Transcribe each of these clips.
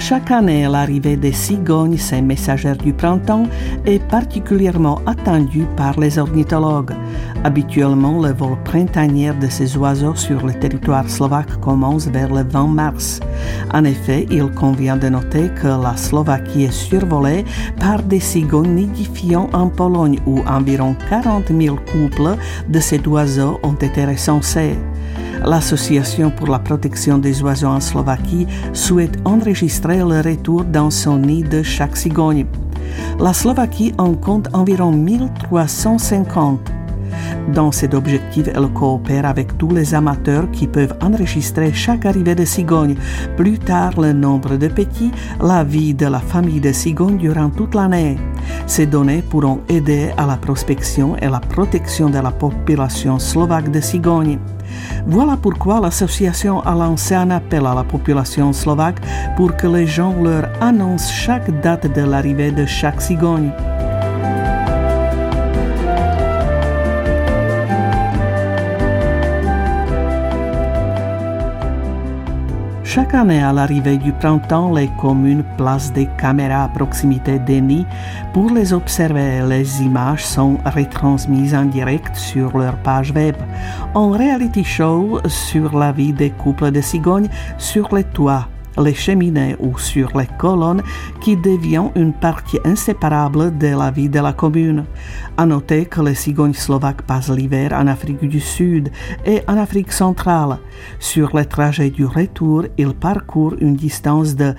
Chaque année, l'arrivée des cigognes, ces messagères du printemps, est particulièrement attendue par les ornithologues. Habituellement, le vol printanier de ces oiseaux sur le territoire slovaque commence vers le 20 mars. En effet, il convient de noter que la Slovaquie est survolée par des cigognes nidifiant en Pologne, où environ 40 000 couples de ces oiseaux ont été recensés. L'Association pour la protection des oiseaux en Slovaquie souhaite enregistrer le retour dans son nid de chaque cigogne. La Slovaquie en compte environ 1350. Dans cet objectif, elle coopère avec tous les amateurs qui peuvent enregistrer chaque arrivée de cigogne. Plus tard, le nombre de petits, la vie de la famille de cigognes durant toute l'année. Ces données pourront aider à la prospection et la protection de la population slovaque de cigognes. Voilà pourquoi l'association a lancé un appel à la population slovaque pour que les gens leur annoncent chaque date de l'arrivée de chaque cigogne. Chaque année, à l'arrivée du printemps, les communes placent des caméras à proximité des nids pour les observer. Les images sont retransmises en direct sur leur page web. Un reality show sur la vie des couples de cigognes sur les toits, les cheminées ou sur les colonnes qui devient une partie inséparable de la vie de la commune. À noter que les cigognes slovaques passent l'hiver en Afrique du Sud et en Afrique centrale. Sur les trajets du retour, ils parcourent une distance de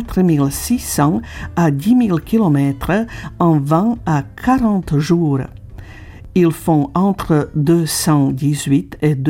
4600 à 10 000 km en 20 à 40 jours. Ils font entre 218 et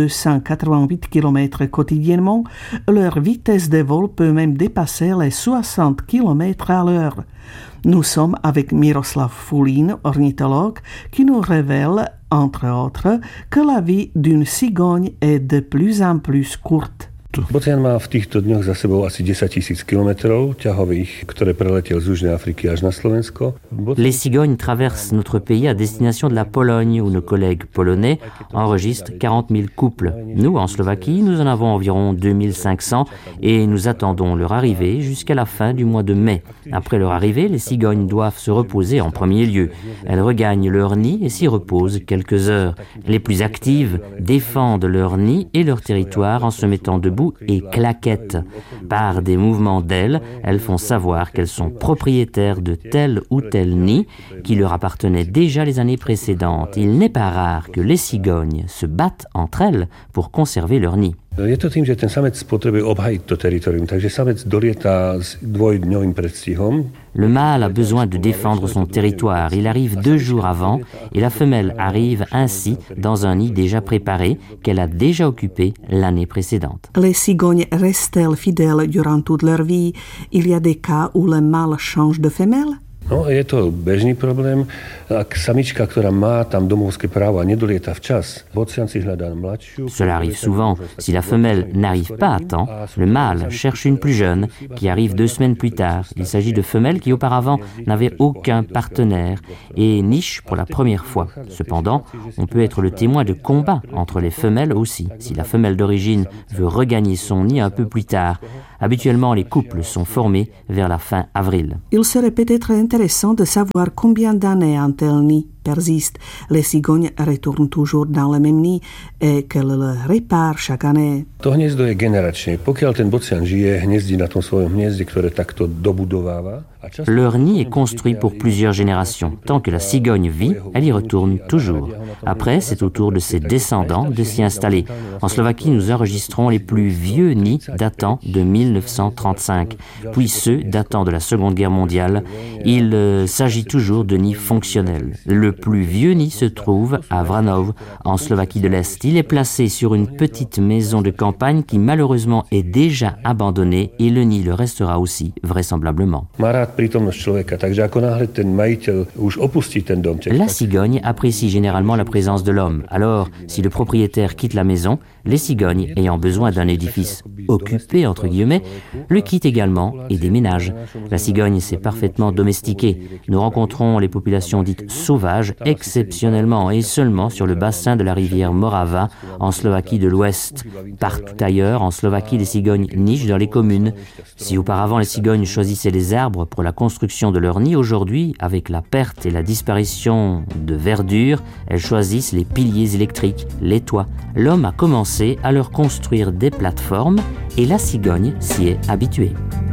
288 km quotidiennement. Leur vitesse de vol peut même dépasser les 60 km à l'heure. Nous sommes avec Miroslav Fulín, ornithologue, qui nous révèle, entre autres, que la vie d'une cigogne est de plus en plus courte. Bocian má v týchto dňoch za sebou asi 10 000 kilometrov ťahových, ktoré preletel z Južnej Afriky až na Slovensko. Les cigognes traversent notre pays à destination de la Pologne, où nos collègues polonais enregistrent 40 000 couples. Nous, en Slovaquie, nous en avons environ 2500 et nous attendons leur arrivée jusqu'à la fin du mois de mai. Après leur arrivée, les cigognes doivent se reposer en premier lieu. Elles regagnent leur nid et s'y reposent quelques heures. Les plus actives défendent leur nid et leur territoire en se mettant debout et claquettent. Par des mouvements d'ailes, elles font savoir qu'elles sont propriétaires de tel ou tel nid qui leur appartenait déjà les années précédentes. Il n'est pas rare que les cigognes se battent entre elles pour conserver leur nid. Je to tým, že ten samec potrebuje obhajiť to teritorium, takže samec dolieta s dvojdňovým predstihom. Le mâle a besoin de défendre son territoire. Il arrive 2 jours avant et la femelle arrive ainsi dans un nid déjà préparé qu'elle a déjà occupé l'année précédente. Les cigognes restent-elles fidèles durant toute leur vie? Il y a des cas où le mâle change de femelle? No, je to bežný problém. Ak samička, ktorá má tam domovské právo a nedolieta včas, bocian si hľadá mladšiu. Cela arrive souvent. Si la femelle n'arrive pas à temps, le mâle cherche une plus jeune qui arrive 2 semaines plus tard. Il s'agit de femelles qui auparavant n'avaient aucun partenaire et nichent pour la première fois. Cependant, on peut être le témoin de combats entre les femelles aussi. Si la femelle d'origine veut regagner son nid un peu plus tard, habituellement les couples sont formés vers la fin avril. Il serait peut-être intéressant de savoir combien d'années un tel nid persiste. Les cigognes retournent toujours dans le même nid et qu'elles le réparent chaque année. To hniezdo je generačné. Pokiaľ ten bocian žije, hniezdí na tom svojom hniezde, ktoré takto dobudováva. Leur nid est construit pour plusieurs générations. Tant que la cigogne vit, elle y retourne toujours. Après, c'est au tour de ses descendants de s'y installer. En Slovaquie, nous enregistrons les plus vieux nids datant de 1935, puis ceux datant de la Seconde Guerre mondiale. Il s'agit toujours de nids fonctionnels. Le plus vieux nid se trouve à Vranov, en Slovaquie de l'Est. Il est placé sur une petite maison de campagne qui malheureusement est déjà abandonnée et le nid le restera aussi, vraisemblablement. La cigogne apprécie généralement la présence de l'homme. Alors, si le propriétaire quitte la maison, les cigognes, ayant besoin d'un édifice occupé, entre guillemets, le quittent également et déménagent. La cigogne s'est parfaitement domestiquée. Nous rencontrons les populations dites sauvages élevage, exceptionnellement et seulement sur le bassin de la rivière Morava, en Slovaquie de l'Ouest. Partout ailleurs, en Slovaquie, les cigognes nichent dans les communes. Si auparavant les cigognes choisissaient les arbres pour la construction de leur nid, aujourd'hui, avec la perte et la disparition de verdure, elles choisissent les piliers électriques, les toits. L'homme a commencé à leur construire des plateformes et la cigogne s'y est habituée.